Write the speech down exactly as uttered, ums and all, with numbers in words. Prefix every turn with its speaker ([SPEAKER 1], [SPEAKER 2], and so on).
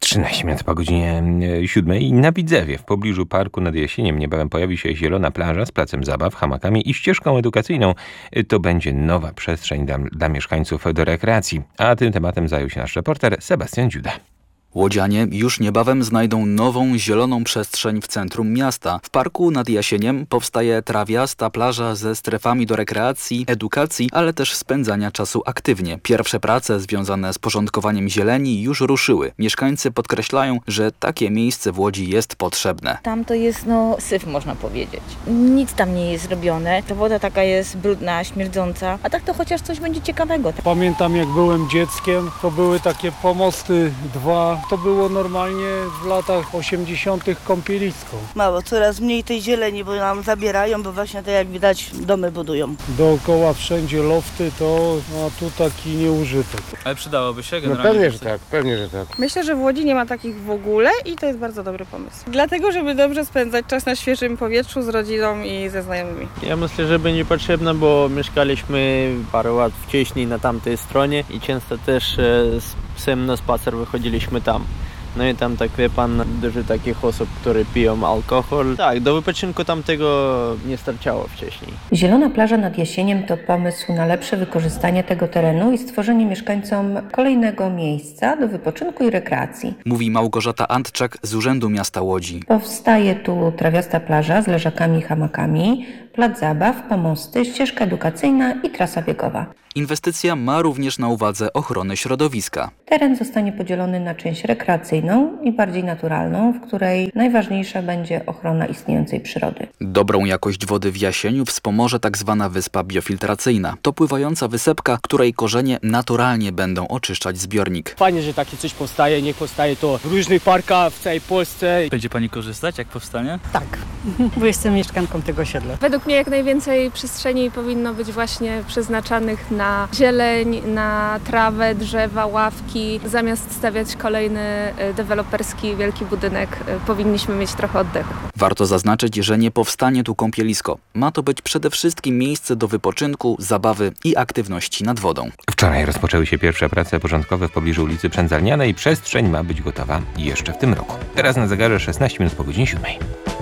[SPEAKER 1] trzynaście minut po godzinie siódmej. Na Widzewie, w pobliżu parku nad Jasieniem, niebawem pojawi się zielona plaża z placem zabaw, hamakami i ścieżką edukacyjną. To będzie nowa przestrzeń dla, dla mieszkańców do rekreacji. A tym tematem zajął się nasz reporter Sebastian Dziuda.
[SPEAKER 2] Łodzianie już niebawem znajdą nową, zieloną przestrzeń w centrum miasta. W parku nad Jasieniem powstaje trawiasta plaża ze strefami do rekreacji, edukacji, ale też spędzania czasu aktywnie. Pierwsze prace związane z porządkowaniem zieleni już ruszyły. Mieszkańcy podkreślają, że takie miejsce w Łodzi jest potrzebne.
[SPEAKER 3] Tam to jest no syf, można powiedzieć. Nic tam nie jest robione. Ta woda taka jest brudna, śmierdząca, a tak to chociaż coś będzie ciekawego.
[SPEAKER 4] Pamiętam, jak byłem dzieckiem, to były takie pomosty dwa. To było normalnie w latach osiemdziesiątych kąpielisko.
[SPEAKER 5] Mało, coraz mniej tej zieleni, bo nam zabierają, bo właśnie to jak widać domy budują.
[SPEAKER 4] Dookoła wszędzie lofty, to no, tu taki nieużytek.
[SPEAKER 6] Ale przydałoby się
[SPEAKER 7] generalnie? No pewnie, że tak, pewnie, że tak.
[SPEAKER 8] Myślę, że w Łodzi nie ma takich w ogóle i to jest bardzo dobry pomysł. Dlatego, żeby dobrze spędzać czas na świeżym powietrzu z rodziną i ze znajomymi.
[SPEAKER 9] Ja myślę, że będzie potrzebne, bo mieszkaliśmy parę lat wcześniej na tamtej stronie i często też z psem na spacer wychodziliśmy tam. No i tam, tak wie pan, dużo takich osób, które piją alkohol. Tak, do wypoczynku tam tego nie starczało wcześniej.
[SPEAKER 10] Zielona plaża nad Jasieniem to pomysł na lepsze wykorzystanie tego terenu i stworzenie mieszkańcom kolejnego miejsca do wypoczynku i rekreacji.
[SPEAKER 2] Mówi Małgorzata Antczak z Urzędu Miasta Łodzi.
[SPEAKER 10] Powstaje tu trawiasta plaża z leżakami i hamakami, plac zabaw, pomosty, ścieżka edukacyjna i trasa biegowa.
[SPEAKER 2] Inwestycja ma również na uwadze ochronę środowiska.
[SPEAKER 10] Teren zostanie podzielony na część rekreacyjną i bardziej naturalną, w której najważniejsza będzie ochrona istniejącej przyrody.
[SPEAKER 2] Dobrą jakość wody w Jasieniu wspomoże tak zwana wyspa biofiltracyjna. To pływająca wysepka, której korzenie naturalnie będą oczyszczać zbiornik.
[SPEAKER 11] Fajnie, że takie coś powstaje, niech powstaje to w różnych parkach w całej Polsce.
[SPEAKER 6] Będzie pani korzystać, jak powstanie?
[SPEAKER 12] Tak, bo jestem mieszkanką tego osiedla.
[SPEAKER 13] Według mnie jak najwięcej przestrzeni powinno być właśnie przeznaczanych na na zieleń, na trawę, drzewa, ławki. Zamiast stawiać kolejny deweloperski wielki budynek, powinniśmy mieć trochę oddechu.
[SPEAKER 2] Warto zaznaczyć, że nie powstanie tu kąpielisko. Ma to być przede wszystkim miejsce do wypoczynku, zabawy i aktywności nad wodą.
[SPEAKER 1] Wczoraj rozpoczęły się pierwsze prace porządkowe w pobliżu ulicy Przędzalnianej. Przestrzeń ma być gotowa jeszcze w tym roku. Teraz na zegarze szesnaście minut po godzinie siódmej.